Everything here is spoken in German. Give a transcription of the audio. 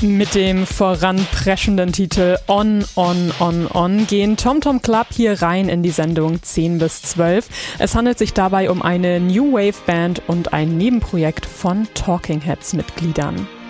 Mit dem voranpreschenden Titel On, On, On, On gehen Tom Tom Club hier rein in die Sendung 10 bis 12. Es handelt sich dabei um eine New Wave Band und ein Nebenprojekt von Talking Heads Mitgliedern.